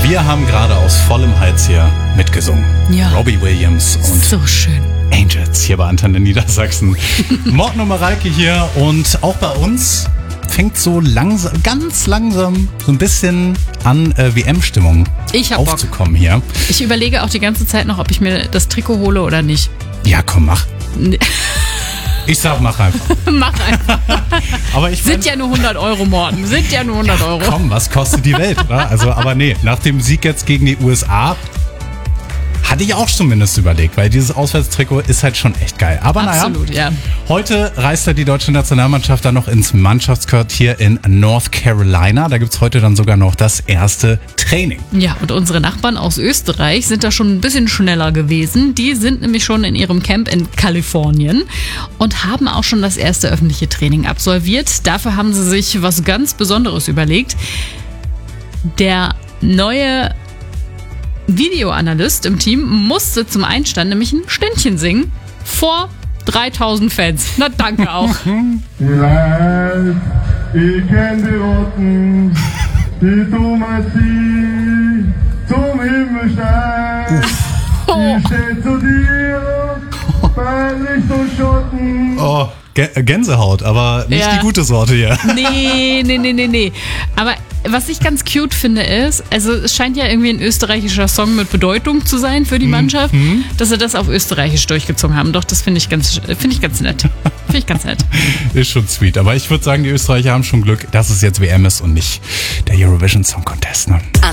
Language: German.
Wir haben gerade aus vollem Hals hier mitgesungen. Ja. Robbie Williams und So schön. Angels hier bei Antenne Niedersachsen. Morten und Mareike hier und auch bei uns fängt so langsam, ganz langsam so ein bisschen an WM-Stimmung Ich hab Bock. aufzukommen hier. Ich überlege auch die ganze Zeit noch, ob ich mir das Trikot hole oder nicht. Ja, komm, mach. Ich sag, mach einfach. Mach einfach. Aber ich Sind ja nur 100 Euro, Morten. Sind ja nur 100 Euro. Komm, was kostet die Welt, oder? Also, aber nee, nach dem Sieg jetzt gegen die USA hatte ich auch zumindest überlegt, weil dieses Auswärtstrikot ist halt schon echt geil. Aber Absolut, naja, ja. heute reist ja die deutsche Nationalmannschaft dann noch ins Mannschaftsquartier in North Carolina. Da gibt's heute dann sogar noch das erste Training. Ja, und unsere Nachbarn aus Österreich sind da schon ein bisschen schneller gewesen. Die sind nämlich schon in ihrem Camp in Kalifornien und haben auch schon das erste öffentliche Training absolviert. Dafür haben sie sich was ganz Besonderes überlegt. Der neue Videoanalyst im Team musste zum Einstand nämlich ein Ständchen singen vor 3000 Fans. Na, danke auch. Vielleicht, ich kenn die Roten, die tun sie zum Himmel steigen. Ich steh zu dir, bei Licht und Schatten. Oh, Gänsehaut, aber nicht Ja. die gute Sorte hier. Nee. Aber was ich ganz cute finde ist, also es scheint ja irgendwie ein österreichischer Song mit Bedeutung zu sein für die Mannschaft, dass sie das auf Österreichisch durchgezogen haben. Doch, das finde ich ganz nett. Finde ich ganz nett. Ist schon sweet. Aber ich würde sagen, die Österreicher haben schon Glück, dass es jetzt WM ist und nicht der Eurovision Song Contest. Ne?